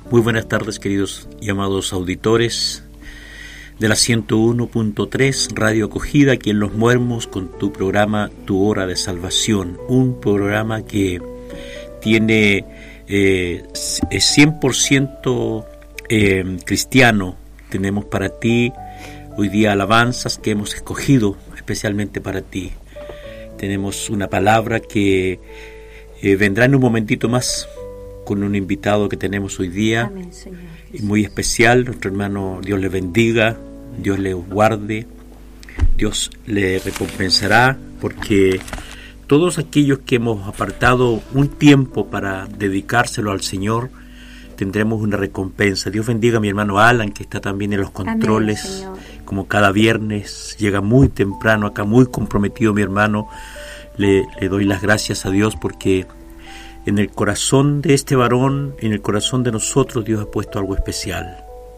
Muy buenas tardes, queridos y amados auditores de la 101.3 Radio Acogida, aquí en Los Muermos, con tu programa Tu Hora de Salvación, un programa que tiene es 100% cristiano. Tenemos para ti hoy día alabanzas que hemos escogido especialmente para ti. Tenemos una palabra que vendrá en un momentito más con un invitado que tenemos hoy día. Amén, Señor Jesús. Muy especial, nuestro hermano. Dios le bendiga, Dios le guarde, Dios le recompensará, porque todos aquellos que hemos apartado un tiempo para dedicárselo al Señor, tendremos una recompensa. Dios bendiga a mi hermano Alan, que está también en los controles. Amén, como cada viernes, llega muy temprano acá, muy comprometido mi hermano. Le doy las gracias a Dios porque en el corazón de este varón, en el corazón de nosotros, Dios ha puesto algo especial.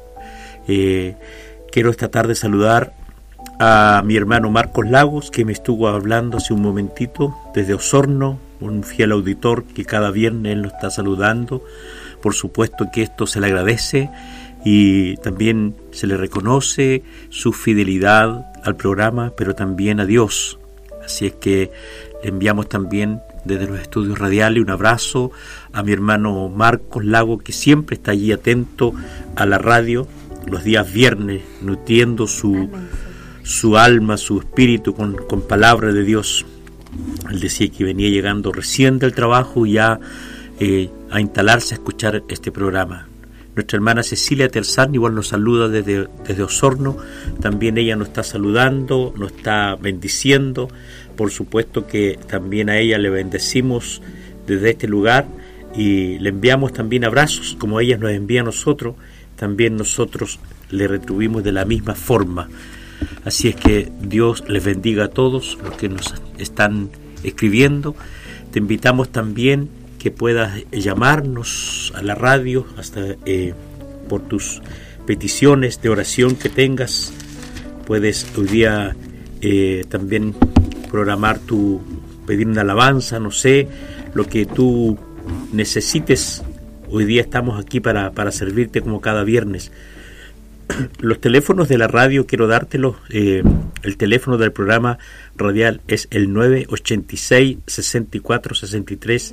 Quiero esta tarde saludar a mi hermano Marcos Lagos, que me estuvo hablando hace un momentito desde Osorno, un fiel auditor que cada viernes él nos está saludando. Por supuesto que esto se le agradece y también se le reconoce su fidelidad al programa, pero también a Dios. Así es que le enviamos también desde los estudios radiales un abrazo a mi hermano Marcos Lago, que siempre está allí atento a la radio los días viernes, nutriendo su alma, su espíritu con palabra de Dios. Él decía que venía llegando recién del trabajo ya a instalarse a escuchar este programa. Nuestra hermana Cecilia Terzán igual nos saluda desde Osorno. También ella nos está saludando, nos está bendiciendo. Por supuesto que también a ella le bendecimos desde este lugar y le enviamos también abrazos, como ella nos envía a nosotros, también nosotros le retribuimos de la misma forma. Así es que Dios les bendiga a todos los que nos están escribiendo. Te invitamos también que puedas llamarnos a la radio hasta por tus peticiones de oración que tengas. Puedes hoy día también programar pedir una alabanza, no sé, lo que tú necesites. Hoy día estamos aquí para servirte como cada viernes. Los teléfonos de la radio quiero dártelos. El teléfono del programa radial es el 986 64 63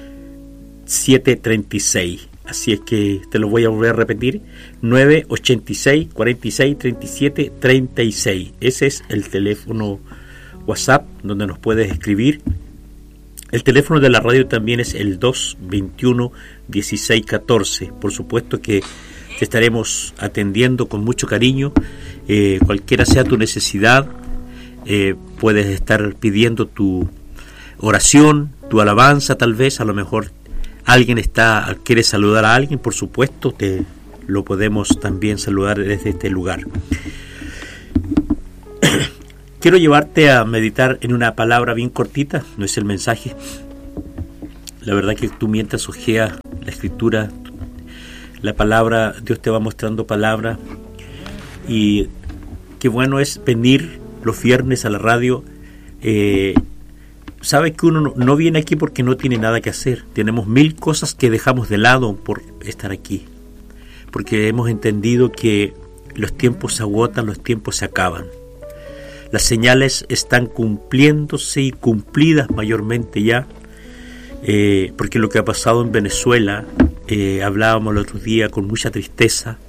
736. Así es que te lo voy a volver a repetir: 986 46 37 36. Ese es el teléfono WhatsApp donde nos puedes escribir. El teléfono de la radio también es el 221 1614. Por supuesto que te estaremos atendiendo con mucho cariño. Cualquiera sea tu necesidad, puedes estar pidiendo tu oración, tu alabanza. Tal vez a lo mejor alguien quiere saludar a alguien. Por supuesto te lo podemos también saludar desde este lugar. Quiero llevarte a meditar en una palabra bien cortita, no es el mensaje. La verdad que tú mientras hojeas la escritura, la palabra, Dios te va mostrando palabra. Y qué bueno es venir los viernes a la radio. Sabes que uno no viene aquí porque no tiene nada que hacer. Tenemos 1000 cosas que dejamos de lado por estar aquí, porque hemos entendido que los tiempos se agotan, los tiempos se acaban. Las señales están cumpliéndose y cumplidas mayormente ya, porque lo que ha pasado en Venezuela, hablábamos el otro día con mucha tristeza,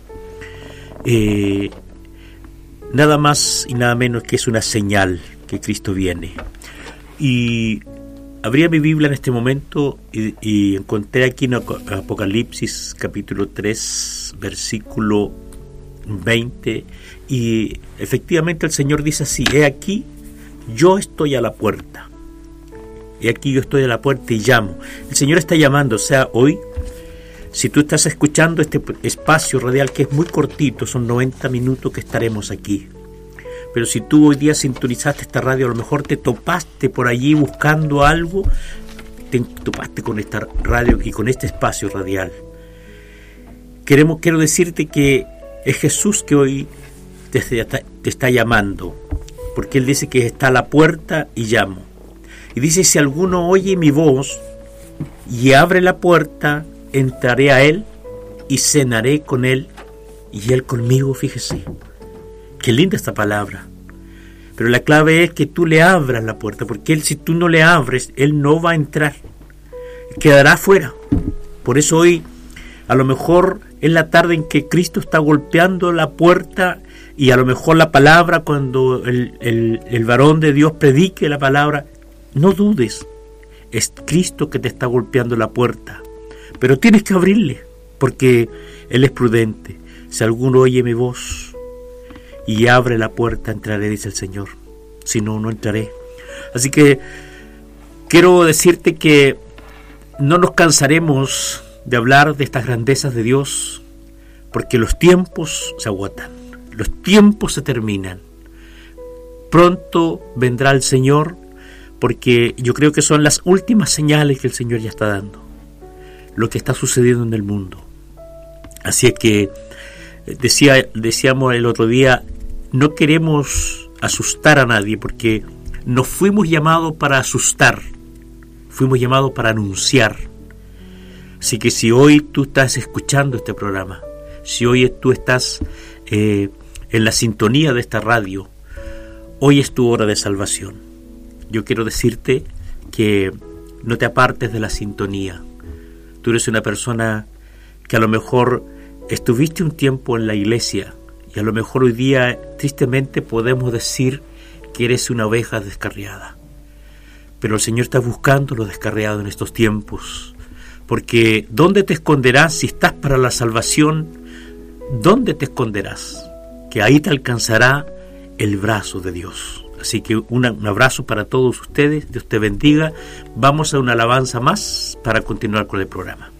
nada más y nada menos que es una señal que Cristo viene. Y abría mi Biblia en este momento y encontré aquí en Apocalipsis capítulo 3 versículo 20, y efectivamente el Señor dice así: he aquí, yo estoy a la puerta. He aquí, yo estoy a la puerta y llamo. El Señor está llamando. O sea, hoy, si tú estás escuchando este espacio radial que es muy cortito, son 90 minutos que estaremos aquí. Pero si tú hoy día sintonizaste esta radio, a lo mejor te topaste por allí buscando algo, te topaste con esta radio y con este espacio radial. Quiero decirte que es Jesús que hoy te está llamando, porque Él dice que está a la puerta y llamo. Y dice: si alguno oye mi voz y abre la puerta, entraré a Él y cenaré con él y él conmigo. Fíjese, qué linda esta palabra. Pero la clave es que tú le abras la puerta, porque él, si tú no le abres, él no va a entrar, quedará afuera. Por eso hoy, a lo mejor es la tarde en que Cristo está golpeando la puerta, y a lo mejor la palabra, cuando el varón de Dios predique la palabra, no dudes, es Cristo que te está golpeando la puerta, pero tienes que abrirle, porque Él es prudente. Si alguno oye mi voz y abre la puerta, entraré, dice el Señor. Si no, no entraré. Así que quiero decirte que no nos cansaremos de hablar de estas grandezas de Dios, porque los tiempos se agotan, los tiempos se terminan. Pronto vendrá el Señor, porque yo creo que son las últimas señales que el Señor ya está dando, lo que está sucediendo en el mundo. Así es que decíamos el otro día, no queremos asustar a nadie, porque no fuimos llamados para asustar, fuimos llamados para anunciar. Así que si hoy tú estás escuchando este programa, si hoy tú estás en la sintonía de esta radio, hoy es tu hora de salvación. Yo quiero decirte que no te apartes de la sintonía. Tú eres una persona que a lo mejor estuviste un tiempo en la iglesia, y a lo mejor hoy día tristemente podemos decir que eres una oveja descarriada. Pero el Señor está buscando los descarriados en estos tiempos, porque ¿dónde te esconderás si estás para la salvación? ¿Dónde te esconderás? Que ahí te alcanzará el brazo de Dios. Así que un abrazo para todos ustedes, Dios te bendiga. Vamos a una alabanza más para continuar con el programa.